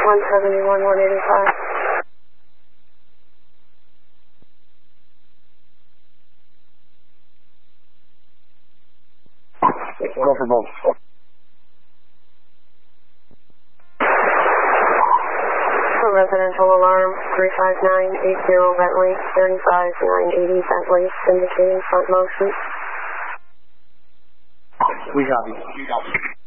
171, 185. Go for both. Residential alarm 35980 Bentley 35980 Bentley indicating front motion. We copy.